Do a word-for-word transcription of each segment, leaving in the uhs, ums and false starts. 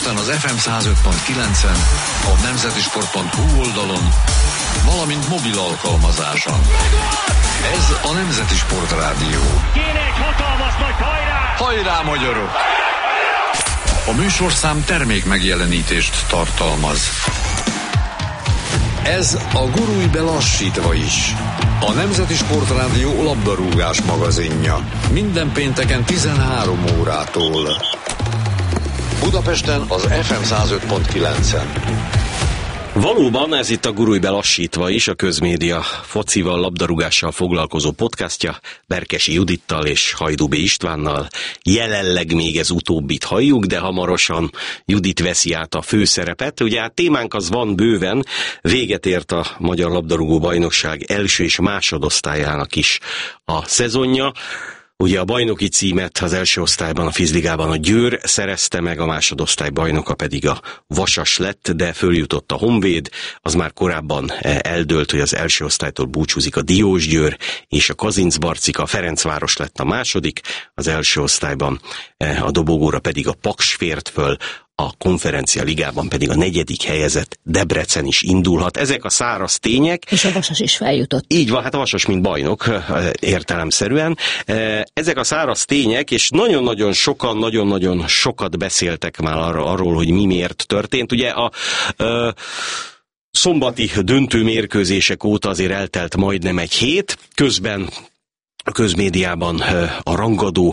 délután az ef em száz öt pont kilencen, a nemzeti sport pont hu oldalon, valamint mobil alkalmazáson. Ez a Nemzeti Sportrádió. Kéne egy hatalmas nagy hajrá! Hajrá, magyarok! A műsorszám termék megjelenítést tartalmaz. Ez a Gurulj be lassítva is. A Nemzeti Sportrádió labdarúgás magazinja. Minden pénteken tizenhárom órától. Budapesten az ef em száz öt pont kilencen. Valóban ez itt a Gurulj be lassítva is, a Közmédia focival, labdarúgással foglalkozó podcastja, Berkesi Judittal és Hajdú B. Istvánnal. Jelenleg még ez utóbbit halljuk, de hamarosan Judit veszi át a főszerepet. Ugye a témánk az van bőven, véget ért a Magyar Labdarúgó Bajnokság első és másodosztályának is a szezonja. Ugye a bajnoki címet az első osztályban, a Fizligában a Győr szerezte meg, a másodosztály bajnoka pedig a Vasas lett, de följutott a Honvéd, az már korábban eldőlt, hogy az első osztálytól búcsúzik a Diósgyőr, és a Kazincbarcika, a Ferencváros lett a második, az első osztályban a dobogóra pedig a Paks fért föl, a Konferencia Ligában pedig a negyedik helyezett Debrecen is indulhat. Ezek a száraz tények. És a Vasas is feljutott. Így van, hát a Vasas mint bajnok értelemszerűen. Ezek a száraz tények, és nagyon-nagyon sokan, nagyon-nagyon sokat beszéltek már arról, hogy mi miért történt. Ugye a... a szombati döntő mérkőzések óta azért eltelt majdnem egy hét, közben a közmédiában a rangadó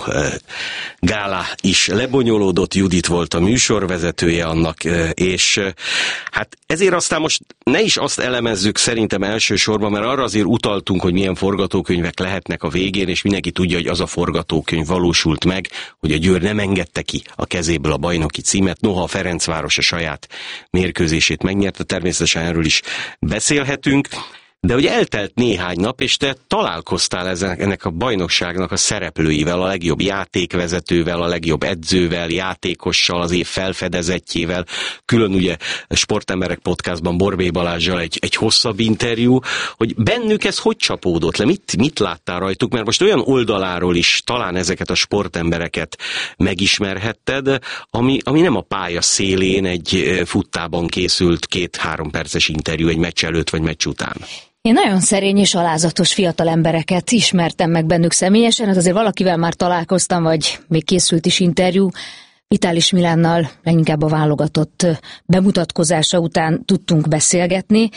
gála is lebonyolódott, Judit volt a műsorvezetője annak, és hát ezért aztán most ne is azt elemezzük szerintem elsősorban, mert arra azért utaltunk, hogy milyen forgatókönyvek lehetnek a végén, és mindenki tudja, hogy az a forgatókönyv valósult meg, hogy a Győr nem engedte ki a kezéből a bajnoki címet, noha a Ferencváros a saját mérkőzését megnyerte, természetesen erről is beszélhetünk. De hogy eltelt néhány nap, és te találkoztál ezen, ennek a bajnokságnak a szereplőivel, a legjobb játékvezetővel, a legjobb edzővel, játékossal, az év felfedezettjével, külön ugye Sportemberek podcastban Borbély Balázsral egy, egy hosszabb interjú, hogy bennük ez hogy csapódott le, mit, mit láttál rajtuk, mert most olyan oldaláról is talán ezeket a sportembereket megismerhetted, ami, ami nem a pálya szélén egy futtában készült két-három perces interjú egy meccs előtt vagy meccs után. Én nagyon szerény és alázatos fiatal embereket ismertem meg bennük személyesen, hát azért valakivel már találkoztam, vagy még készült is interjú. Vitális Milánnal leginkább a válogatott bemutatkozása után tudtunk beszélgetni,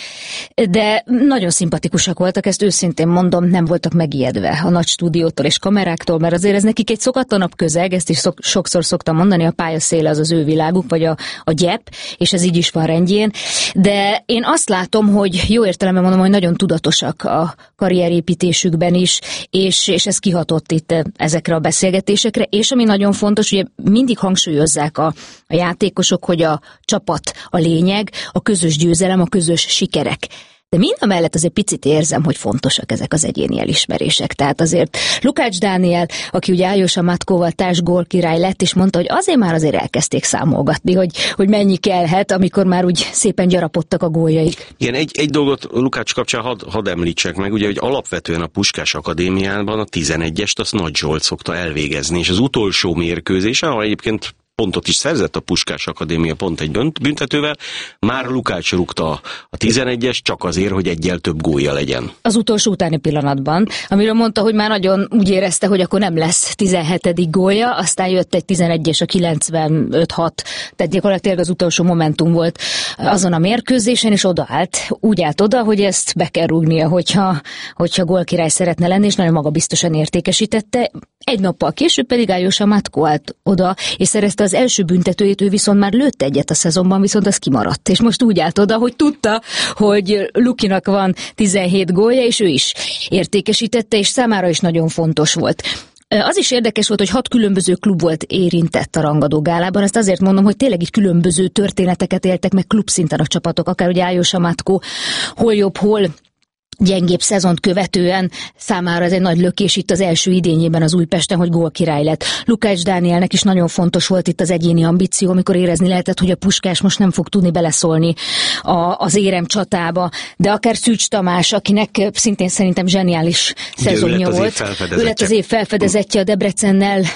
de nagyon szimpatikusak voltak, ezt őszintén mondom, nem voltak megijedve a nagy stúdiótól és kameráktól, mert azért ez nekik egy szokatlanabb közeg, ezt is szok, sokszor szoktam mondani, a pályaszéle az az ő világuk, vagy a, a gyep, és ez így is van rendjén, de én azt látom, hogy jó értelemben mondom, hogy nagyon tudatosak a karrierépítésükben is, és, és ez kihatott itt ezekre a beszélgetésekre, és ami nagyon fontos, ugye mindig hangsúlyozzák a, a játékosok, hogy a csapat a lényeg, a közös győzelem, a közös sikerek. De mindamellett azért picit érzem, hogy fontosak ezek az egyéni elismerések. Tehát azért Lukács Dániel, aki ugye Áljosa Matkóval társ gólkirály lett, és mondta, hogy azért már azért elkezdték számolgatni, hogy, hogy mennyi kellhet, amikor már úgy szépen gyarapodtak a góljaik. Igen, egy, egy dolgot Lukács kapcsán hadd had említsek meg, ugye, hogy alapvetően a Puskás Akadémiában a tizenegyest azt Nagy Zsolt szokta elvégezni, és az utolsó mérkőzés, ahol egyébként pontot is szerzett a Puskás Akadémia pont egy büntetővel, már Lukács rúgta a tizenegyes csak azért, hogy egyel több gólja legyen. Az utolsó utáni pillanatban, amiről mondta, hogy már nagyon úgy érezte, hogy akkor nem lesz tizenhetedik gólja, aztán jött egy tizenegyes a kilencvenöt hat, tehát gyakorlatilag az utolsó momentum volt azon a mérkőzésen, és odaállt, úgy állt oda, hogy ezt be kell rúgnia, hogyha, hogyha gólkirály szeretne lenni, és nagyon magabiztosan értékesítette. Egy nappal később pedig Áljosa Matkó állt oda, és szerezte az első büntetőjét, ő viszont már lőtt egyet a szezonban, viszont az kimaradt. És most úgy állt oda, hogy tudta, hogy Lukinak van tizenhét gólja, és ő is értékesítette, és számára is nagyon fontos volt. Az is érdekes volt, hogy hat különböző klub volt érintett a rangadó gálában. Ezt azért mondom, hogy tényleg így különböző történeteket éltek meg klubszinten a csapatok, akár ugye Áljosa Matkó hol jobb, hol gyengébb szezont követően számára ez egy nagy lökés itt az első idényében az Újpesten, hogy gólkirály lett. Lukács Dánielnek is nagyon fontos volt itt az egyéni ambíció, amikor érezni lehetett, hogy a Puskás most nem fog tudni beleszólni a, az érem csatába, de akár Szűcs Tamás, akinek szintén szerintem zseniális szezonja volt. Ő lett az év felfedezetje a Debrecennel,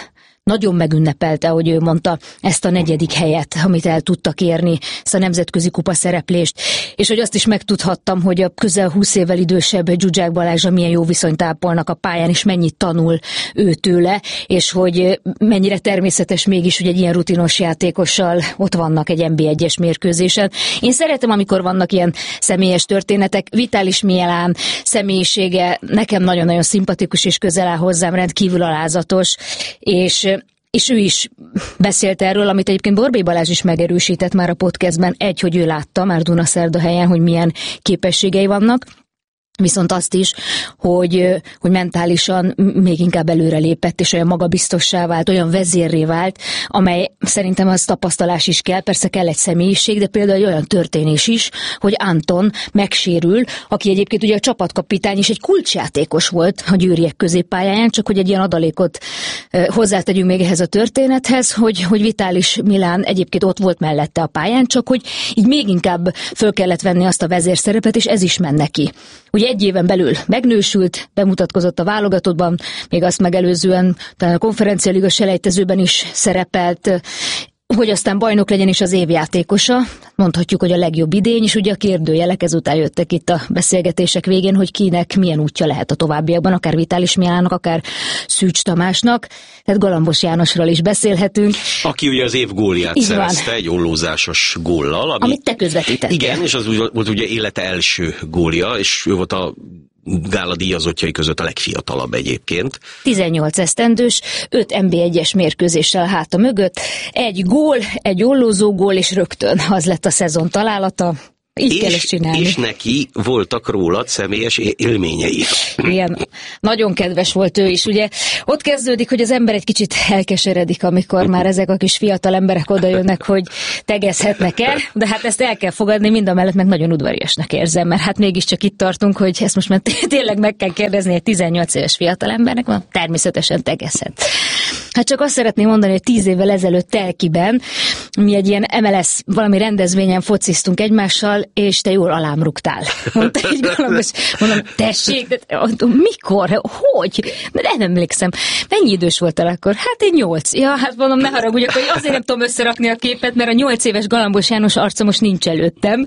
nagyon megünnepelte, hogy ő mondta ezt a negyedik helyet, amit el tudtak érni, ezt a nemzetközi kupa szereplést, és hogy azt is megtudhattam, hogy a közel húsz évvel idősebb Zsuzsák Balázsra milyen jó viszonyt ápolnak a pályán, és mennyit tanul ő tőle, és hogy mennyire természetes mégis, hogy egy ilyen rutinos játékossal ott vannak egy en bé egyes mérkőzésen. Én szeretem, amikor vannak ilyen személyes történetek. Vitalis Milán személyisége nekem nagyon-nagyon szimpatikus, és közel áll hozzám, rendkívül alázatos, és és ő is beszélt erről, amit egyébként Borbély Balázs is megerősített már a podcastben, egy, hogy ő látta már Dunaszerdahelyen, hogy milyen képességei vannak, viszont azt is, hogy, hogy mentálisan még inkább előre lépett, és olyan magabiztossá vált, olyan vezérré vált, amely szerintem az tapasztalás is kell, persze kell egy személyiség, de például egy olyan történés is, hogy Anton megsérül, aki egyébként ugye a csapatkapitány is egy kulcsjátékos volt a győriek középpályáján, csak hogy egy ilyen adalékot hozzátegyünk még ehhez a történethez, hogy, hogy Vitalis Milán egyébként ott volt mellette a pályán, csak hogy így még inkább föl kellett venni azt a vezérszerepet, és ez is ment neki. Ugye egy éven belül megnősült, bemutatkozott a válogatottban, még azt megelőzően talán a konferencialiga selejtezőben is szerepelt, hogy aztán bajnok legyen is az évjátékosa, mondhatjuk, hogy a legjobb idény, és ugye a kérdőjelek ezután jöttek itt a beszélgetések végén, hogy kinek milyen útja lehet a továbbiakban, akár Vitalis Milánnak, akár Szűcs Tamásnak, tehát Galambos Jánosról is beszélhetünk. Aki ugye az év gólját Így szerezte van. Egy ollózásos góllal. Ami, Amit te közvetítettél. Igen, és az volt ugye élete első gólja, és ő volt a gála díjazottjai között a legfiatalabb egyébként. tizennyolc esztendős, öt en bé egyes mérkőzéssel háta mögött, egy gól, egy ollózó gól, és rögtön az lett a szezon találata. Így kell ezt csinálni. És neki voltak rólad személyes élményei. Igen, nagyon kedves volt ő is. Ugye ott kezdődik, hogy az ember egy kicsit elkeseredik, amikor már ezek a kis fiatal emberek odajönnek, hogy tegezhetnek-e, de hát ezt el kell fogadni, mindamellett meg nagyon udvariasnak érzem, mert hát mégiscsak itt tartunk, hogy ezt most már tényleg meg kell kérdezni egy tizennyolc éves fiatal embernek, van, természetesen tegezhet. Hát csak azt szeretném mondani, hogy tíz évvel ezelőtt Telkiben mi egy ilyen em el es valami rendezvényen fociztunk egymással, és te jól alám rúgtál. Mondta egy Galambos, mondom, tessék, de, mikor, hogy? De nem emlékszem. Mennyi idős voltál akkor? Hát én nyolc. Ja, hát mondom, ne haragudjak, hogy azért nem tudom összerakni a képet, mert a nyolc éves Galambos János arca most nincs előttem.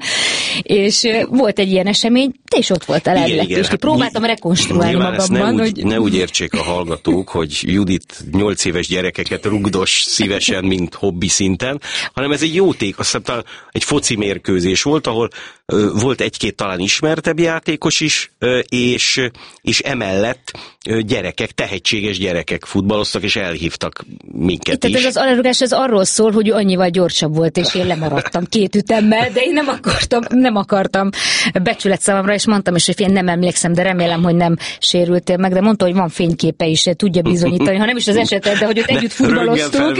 És volt egy ilyen esemény, te is ott voltál elvileg, és hát próbáltam ny- rekonstruálni magamban. Ne úgy, hogy... ne úgy értsék a hallgatók, hogy Judit nyolc éves gyerekeket rugdos szívesen, mint hobbi szinten, hanem ez egy jóték, azt hiszem, egy foci mérkőzés volt, ahol ö, volt egy-két talán ismertebb játékos is, ö, és, és emellett ö, gyerekek, tehetséges gyerekek futballoztak, és elhívtak minket Tehát is. ez az alerugás ez arról szól, hogy ő annyival gyorsabb volt, és én lemaradtam két ütemmel, de én nem akartam, nem akartam becsület számomra, és mondtam is, hogy én nem emlékszem, de remélem, hogy nem sérültél meg, de mondta, hogy van fényképe is, tudja bizonyítani, ha nem is az esetet, de hogy ott együtt futballoztunk.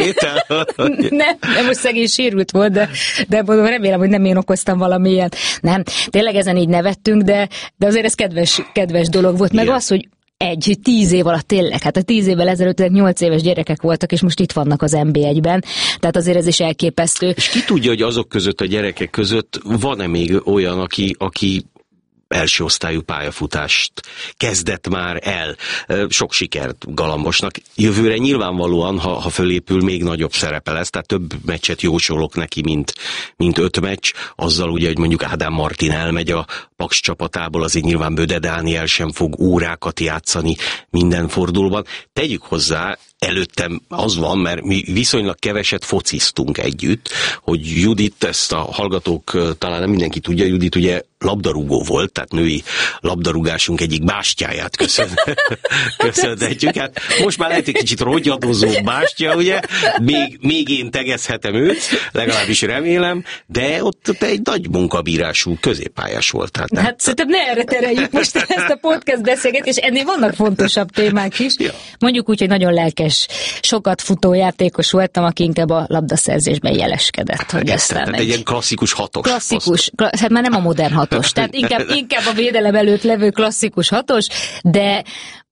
nem, nem, most szegény sérült volt, de, de remélem, hogy nem én okoztam valamilyen. Nem, tényleg ezen így nevettünk, de, de azért ez kedves, kedves dolog volt. Meg igen. Az, hogy egy, tíz év alatt tényleg, hát a tíz évvel ezelőtt nyolc éves gyerekek voltak, és most itt vannak az en bé egyben, tehát azért ez is elképesztő. És ki tudja, hogy azok között, a gyerekek között van-e még olyan, aki, aki első osztályú pályafutást kezdett már el. Sok sikert Galambosnak. Jövőre nyilvánvalóan, ha, ha fölépül, még nagyobb szerepe lesz, tehát több meccset jósolok neki, mint, mint öt meccs. Azzal ugye, hogy mondjuk Ádám Martin elmegy a Paks csapatából, azért nyilván Böde Dániel sem fog órákat játszani minden fordulóban. Tegyük hozzá, előttem az van, mert mi viszonylag keveset fociztunk együtt, hogy Judit, ezt a hallgatók talán nem mindenki tudja, Judit ugye labdarúgó volt, tehát női labdarúgásunk egyik bástyáját köszön, köszönhetjük. Hát most már lehet egy kicsit rogyadozó bástya, ugye? Még, még én tegezhetem őt, legalábbis remélem, de ott, ott egy nagy munkabírású középpályás volt. Hát, hát szerintem ne erre tereljük most ezt a podcast beszélgetést, ennél vannak fontosabb témák is. Ja. Mondjuk úgy, hogy nagyon lelkes, sokat futó játékos voltam, aki inkább a labdaszerzésben jeleskedett. Hogy hát, tehát egy, egy ilyen klasszikus hatos. Klasszikus, kla- hát már nem a modern hatos, tehát inkább, inkább a védelem előtt levő klasszikus hatos, de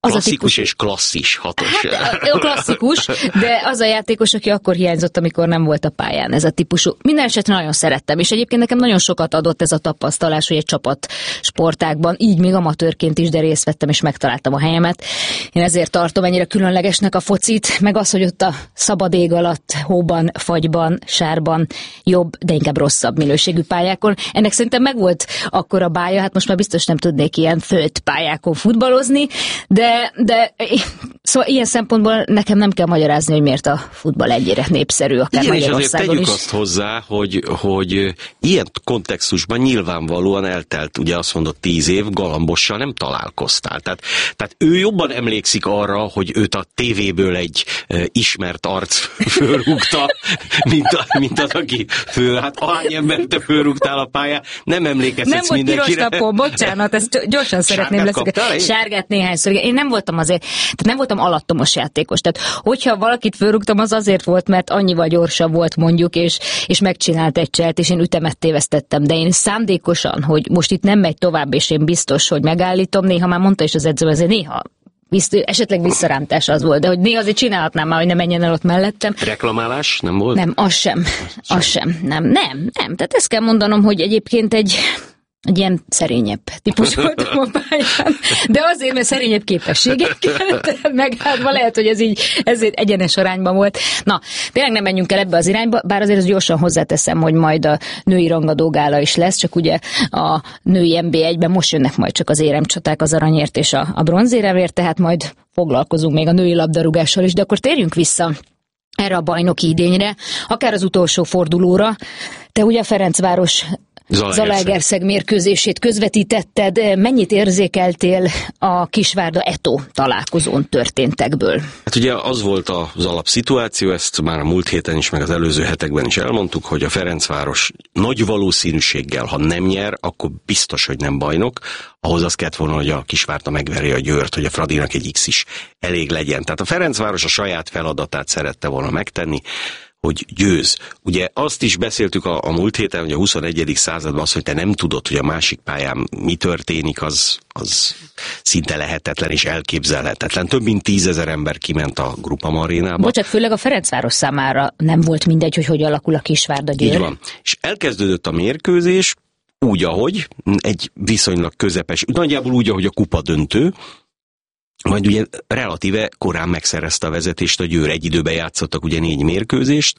Az klasszikus és klasszis hatos. Hát, klasszikus, de az a játékos, aki akkor hiányzott, amikor nem volt a pályán, ez a típusú. Minden esetre nagyon szerettem, és egyébként nekem nagyon sokat adott ez a tapasztalás, hogy egy csapat sportákban, így még amatőrként is, de részt vettem, és megtaláltam a helyemet. Én ezért tartom ennyire különlegesnek a focit, meg az, hogy ott a szabad ég alatt, hóban, fagyban, sárban, jobb, de inkább rosszabb minőségű pályákon. Ennek szerintem megvolt akkor a bája, hát most már biztos nem tudnék ilyen föld pályákon futballozni, de De szóval ilyen szempontból nekem nem kell magyarázni, hogy miért a futball ennyire népszerű, akár igen, Magyarországon és azért tegyük is. azt hozzá, hogy, hogy ilyen kontextusban nyilvánvalóan eltelt, ugye azt mondott tíz év, Galambossal nem találkoztál. Tehát, tehát ő jobban emlékszik arra, hogy őt a tévéből egy e, ismert arc fölrúgta, mint, a, mint az, aki fő, hát ahány embert te fölrúgtál a pályán, nem emlékezhetsz mindenkire. Nem volt piros napon, bocsánat, ezt gyorsan szeretném leszögezni. Sárgát néhányszor. Én nem voltam azért, tehát nem voltam alattomos játékos. Tehát, hogyha valakit fölrúgtam, az azért volt, mert annyival gyorsabb volt mondjuk, és, és megcsinált egy cselt, és én ütemet tévesztettem. De én szándékosan, hogy most itt nem megy tovább, és én biztos, hogy megállítom, néha már mondta is az edző, azért néha Viszt, esetleg visszarántás az volt, de hogy néha azért csinálhatnám már, hogy ne menjen el ott mellettem. Reklamálás nem volt? Nem, az sem. Az sem. Nem, nem, nem. Tehát ezt kell mondanom, hogy egyébként egy egy ilyen szerényebb típus voltam a pályán, de azért, mert szerényebb képességekkel, megállva lehet, hogy ez így ezért egyenes arányban volt. Na, tényleg nem menjünk el ebbe az irányba, bár azért az gyorsan hozzáteszem, hogy majd a női rangadó gála is lesz, csak ugye a női en bé egyben most jönnek majd csak az éremcsaták, az aranyért és a, a bronzéremért, tehát majd foglalkozunk még a női labdarúgással is, de akkor térjünk vissza erre a bajnoki idényre, akár az utolsó fordulóra. Te ugye a Ferencváros Zalaegerszeg mérkőzését közvetítetted. Mennyit érzékeltél a Kisvárda-Eto találkozón történtekből? Hát ugye az volt az alapszituáció, ezt már a múlt héten is, meg az előző hetekben is elmondtuk, hogy a Ferencváros nagy valószínűséggel, ha nem nyer, akkor biztos, hogy nem bajnok. Ahhoz az kellett volna, hogy a Kisvárda megveri a Győrt, hogy a Fradinak egy X is elég legyen. Tehát a Ferencváros a saját feladatát szerette volna megtenni, hogy győz. Ugye azt is beszéltük a, a múlt héten, hogy a huszonegyedik században az, hogy te nem tudod, hogy a másik pályán mi történik, az, az szinte lehetetlen és elképzelhetetlen. Több mint tízezer ember kiment a Grupam arénába. Bocsánat, főleg a Ferencváros számára nem volt mindegy, hogy hogy alakul a Kisvárda Győr. Így van. És elkezdődött a mérkőzés úgy, ahogy egy viszonylag közepes, nagyjából úgy, ahogy a kupa döntő, majd ugye relatíve korán megszerezte a vezetést a Győr, egy időben játszottak ugye négy mérkőzést.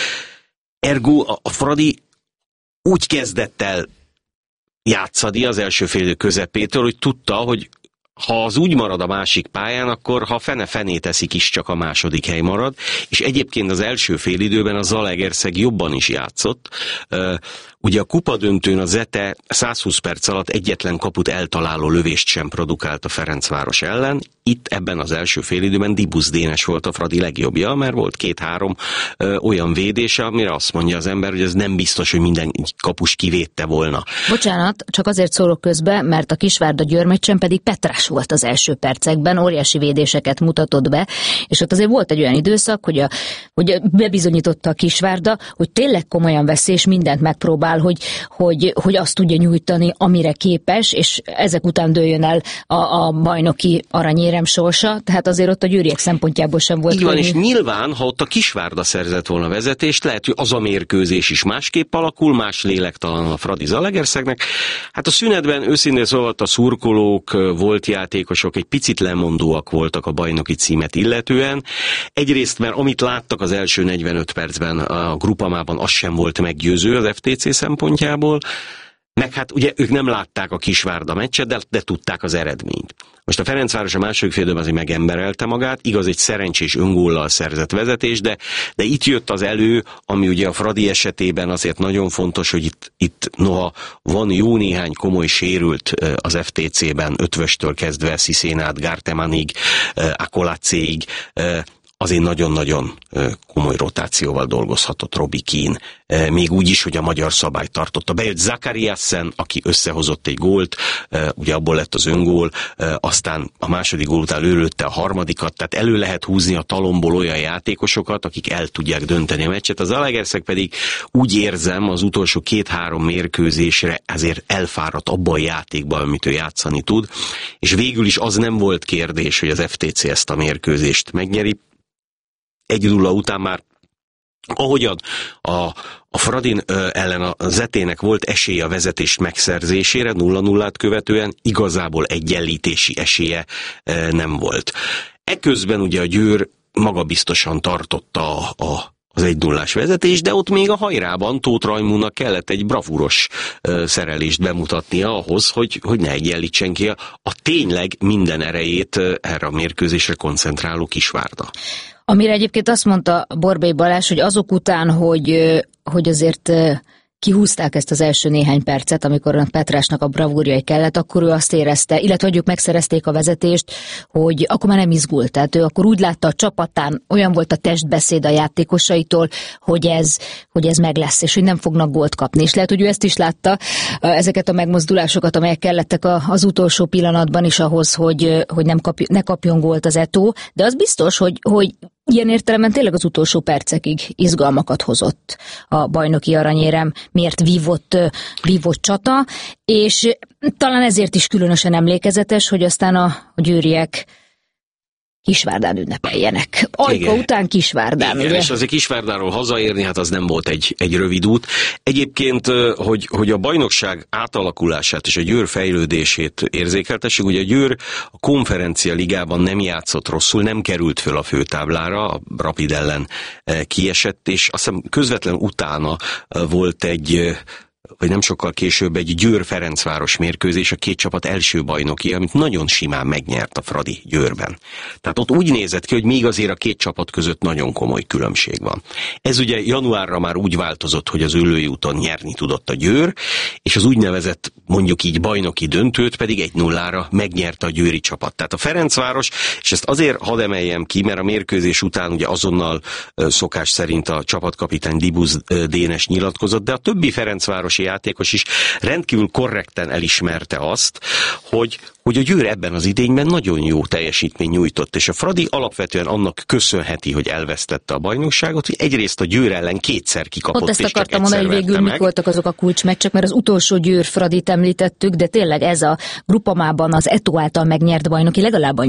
Ergo a Fradi úgy kezdett el játszani az első fél idő közepétől, hogy tudta, hogy ha az úgy marad a másik pályán, akkor ha fene-fené teszik is, csak a második hely marad, és egyébként az első fél időben a Zalaegerszeg jobban is játszott. Ugye a kupadöntőn a Zete százhúsz perc alatt egyetlen kaput eltaláló lövést sem produkált a Ferencváros ellen. Itt ebben az első félidőben Dibusz Dénes volt a Fradi legjobbja, mert volt két-három ö, olyan védése, amire azt mondja az ember, hogy ez nem biztos, hogy minden kapus kivédte volna. Bocsánat, csak azért szólok közbe, mert a Kisvárda Győr meccsen pedig Petrás volt az első percekben, óriási védéseket mutatott be, és ott azért volt egy olyan időszak, hogy, a, hogy bebizonyította a Kisvárda, hogy tényleg komolyan veszi, és mindent megpróbál, hogy, hogy, hogy azt tudja nyújtani, amire képes, és ezek után dőljön el a, a bajnoki aranyérem sorsa, tehát azért ott a győriek szempontjából sem volt. Így van, könnyű. És nyilván, ha ott a Kisvárda szerzett volna vezetést, lehet, hogy az a mérkőzés is másképp alakul, más lélektalan a Fradi Zalaegerszegnek. Hát a szünetben őszintén szóval a szurkolók, volt játékosok egy picit lemondóak voltak a bajnoki címet illetően. Egyrészt, mert amit láttak az első negyvenöt percben a Grupamában, az sem volt meggyőző az ef té cé szempontjából, meg hát ugye ők nem látták a Kisvárda meccset, de, de tudták az eredményt. Most a Ferencváros a második fél időben azért megemberelte magát, igaz, egy szerencsés öngóllal szerzett vezetés, de, de itt jött az elő, ami ugye a Fradi esetében azért nagyon fontos, hogy itt, itt noha van jó néhány komoly sérült az ef té cében, Ötvöstől kezdve Sziszén át, Gártemanig, Akolacéig, azért nagyon-nagyon komoly rotációval dolgozhatott Robbie Keane. Még úgy is, hogy a magyar szabályt tartotta. Bejött Zachariasen, aki összehozott egy gólt, ugye abból lett az öngól, aztán a második gól után ő lőtte a harmadikat, tehát elő lehet húzni a talomból olyan játékosokat, akik el tudják dönteni a meccset. Az Zalaegerszeg pedig úgy érzem, az utolsó két-három mérkőzésre ezért elfáradt abban a játékban, amit ő játszani tud, és végül is az nem volt kérdés, hogy az ef té cé ezt a mérkőzést megnyeri. Egy nulla után már, ahogyan a, a Fradin ö, ellen a Zetének volt esélye a vezetés megszerzésére, nulla nullát követően igazából egyenlítési esélye ö, nem volt. Eközben ugye a Győr magabiztosan tartotta a, a az egy nullás vezetés, de ott még a hajrában Tóth Rajmúnak kellett egy bravúros ö, szerelést bemutatnia ahhoz, hogy, hogy ne egyenlítsen ki a, a tényleg minden erejét ö, erre a mérkőzésre koncentráló Kisvárda. Amire egyébként azt mondta Borbély Balázs, hogy azok után, hogy, hogy azért kihúzták ezt az első néhány percet, amikor a Petrásnak a bravúrjai kellett, akkor ő azt érezte, illetve hogy ők megszerezték a vezetést, hogy akkor már nem izgult. Tehát ő akkor úgy látta a csapatán, olyan volt a testbeszéd a játékosaitól, hogy ez, hogy ez meg lesz, és hogy nem fognak gólt kapni. És lehet, hogy ő ezt is látta, ezeket a megmozdulásokat, amelyek kellettek az utolsó pillanatban is ahhoz, hogy, hogy nem kap, ne kapjon gólt az Eto'o, de az biztos, hogy, hogy ilyen értelemben tényleg az utolsó percekig izgalmakat hozott a bajnoki aranyérem, miért vívott, vívott csata, és talán ezért is különösen emlékezetes, hogy aztán a, a győriek Kisvárdán ünnepeljenek. Ajka után Kisvárdán. Igen, ugye? És azért Kisvárdáról hazaérni, hát az nem volt egy, egy rövid út. Egyébként, hogy, hogy a bajnokság átalakulását és a Győr fejlődését érzékeltessük, ugye a Győr a Konferencia Ligában nem játszott rosszul, nem került föl a főtáblára, a Rapid ellen kiesett, és azt hiszem közvetlen utána volt egy, vagy nem sokkal később egy Győr-Ferencváros mérkőzés, a két csapat első bajnoki, amit nagyon simán megnyert a Fradi Győrben. Tehát ott úgy nézett ki, hogy még azért a két csapat között nagyon komoly különbség van. Ez ugye januárra már úgy változott, hogy az Üllői úton nyerni tudott a Győr, és az úgynevezett mondjuk így bajnoki döntőt pedig egy nullára megnyerte a győri csapat. Tehát a Ferencváros, és ezt azért hadd emeljem ki, mert a mérkőzés után ugye azonnal szokás szerint a csapatkapitány Dibusz Dénes nyilatkozott, de a többi ferencvárosi játékos is rendkívül korrekten elismerte azt, hogy, hogy a Győr ebben az idényben nagyon jó teljesítmény nyújtott, és a Fradi alapvetően annak köszönheti, hogy elvesztette a bajnokságot, hogy egyrészt a Győr ellen kétszer kikapott, Ott ezt és akartam mondani, hogy végül mik voltak azok a kulcsmeccsek, mert az utolsó Győr Fradit említettük, de tényleg ez a Grupamában az Eto'o által megnyert bajnoki legalább